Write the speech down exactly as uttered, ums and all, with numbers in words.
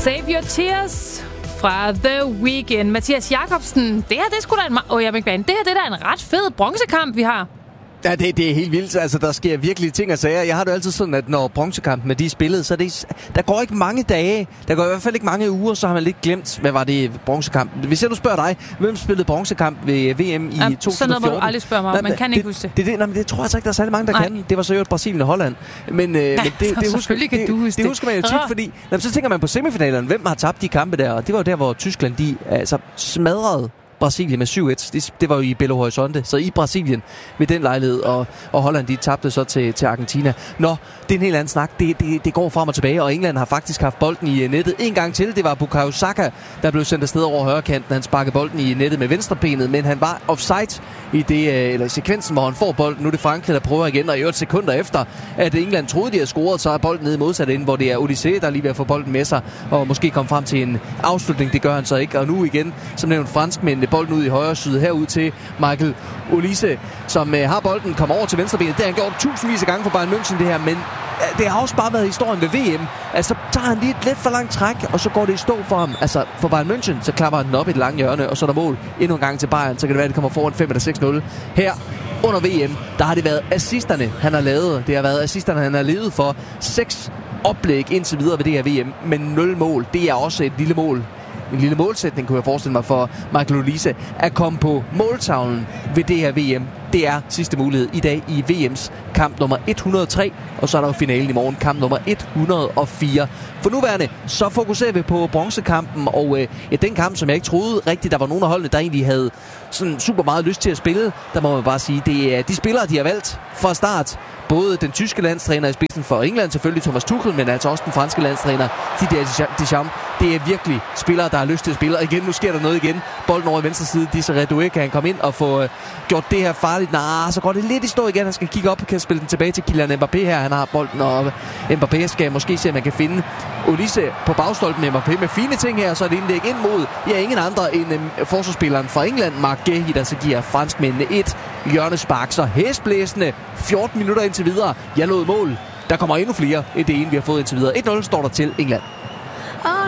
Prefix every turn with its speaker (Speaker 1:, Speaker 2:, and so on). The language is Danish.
Speaker 1: Save Your Tears fra The Weeknd. Mathias Jacobsen, det her det er sgu da en... Åh, oh, jeg vil ikke det her det er da en ret fed bronzekamp, vi har.
Speaker 2: Ja, det, det er helt vildt. Altså, der sker virkelig ting og sager. Jeg har det altid sådan, at når bronzekampen med de er spillet, så det, der går ikke mange dage. Der går i hvert fald ikke mange uger, så har man lidt glemt, hvad var det bronzekamp. Hvis jeg nu spørger dig, hvem spillede bronzekamp ved V M i
Speaker 1: Jamen,
Speaker 2: to tusind og fjorten?
Speaker 1: sådan noget må du aldrig spørge mig om. Man kan
Speaker 2: det,
Speaker 1: ikke huske det.
Speaker 2: Det, det, nej, men det tror jeg altså ikke, der er særlig mange, der
Speaker 1: nej.
Speaker 2: kan. Det var så jo Brasilien og Holland. Men, øh,
Speaker 1: ja,
Speaker 2: men det, det, husker,
Speaker 1: kan
Speaker 2: det,
Speaker 1: du huske
Speaker 2: det,
Speaker 1: det.
Speaker 2: det husker man jo tit, fordi jamen, så tænker man på semifinalerne. Hvem har tabt de kampe der? Og det var jo der, hvor Tyskland de altså smadrede Brasilien med syv et. Det, det var jo i Belo Horizonte. Så i Brasilien ved den lejlighed, og, og Holland de tabte så til, til Argentina. Nå, det er en helt anden snak. Det, det, det går frem og tilbage, og England har faktisk haft bolden i nettet en gang til. Det var Bukayo Saka, der blev sendt afsted over højrekanten. Han sparkede bolden i nettet med venstrebenet, men han var offside i det, eller i sekvensen, hvor han får bolden. Nu er det Frankrig, der prøver igen, og i otte sekunder efter, at England troede, de havde scoret, så er bolden nede modsat ende, hvor det er Olise, der er lige ved at få bolden med sig, og måske komme frem til en afslutning. Det gør han så ikke, og nu igen, som nævnt, franskmændene bolden ud i højre side herud til Michael Olise, som øh, har bolden, kommer over til venstrebenet. Det har han gjort tusindvis af gange for Bayern München, det her, men øh, det har også bare været historien ved V M. Altså, tager han lige et lidt for langt træk, og så går det i stå for ham. Altså, for Bayern München, så klapper han den op i et langt hjørne, og så er der mål endnu en gang til Bayern, så kan det være, at det kommer foran fem eller seks nul. Her under V M, der har det været assisterne, han har lavet. Det har været assisterne, han har levet for seks oplæg indtil videre ved det her V M, men nul mål. Det er også et lille mål. En lille målsætning, kunne jeg forestille mig, for Michael Olise at komme på måltavlen ved det her V M. Det er sidste mulighed i dag i V M's kamp nummer et hundrede og tre, og så er der jo finalen i morgen, kamp nummer et hundrede og fire. For nuværende, så fokuserer vi på bronzekampen, og øh, ja, den kamp, som jeg ikke troede rigtigt, der var nogen af holdene, der egentlig havde sådan super meget lyst til at spille. Der må man bare sige, det er de spillere, de har valgt fra start. Både den tyske landstræner i spidsen for England, selvfølgelig Thomas Tuchel, men altså også den franske landstræner Didier Deschamps. Det er virkelig spillere, der har lyst til at spille. Og igen, nu sker der noget igen. Bolden over i venstre side, Desiré Doué, kan han komme ind og få uh, gjort det her farligt. Nej, så går det lidt i stå igen. Han skal kigge op og kan spille den tilbage til Kylian Mbappé her. Han har bolden, og Mbappé skal måske se, om man kan finde Olise på bagstolpen med Mbappé med fine ting her. Så er det indlæg ind mod, ja, ingen andre end um, forsvarsspilleren fra England, Marc Guéhi, der så giver franskmændene et hjørnespark. Så hæsblæsende fjorten minutter indtil videre. Jeg lod mål. Der kommer endnu flere end det ene, vi har fået indtil videre. et nul står der til England.